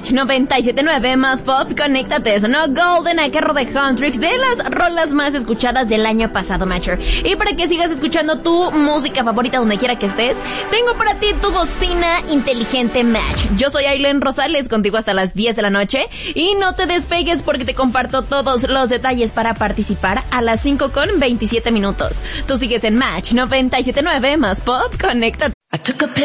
Match 97.9 más pop, conéctate, sonó Golden a carro de Huntrix, de las rolas más escuchadas del año pasado, Matcher. Y para que sigas escuchando tu música favorita donde quiera que estés, tengo para ti tu bocina inteligente Match. Yo soy Aileen Rosales, contigo hasta las 10 de la noche, y no te despegues porque te comparto todos los detalles para participar a las 5:27 minutos. Tú sigues en Match 97.9 más pop, conéctate.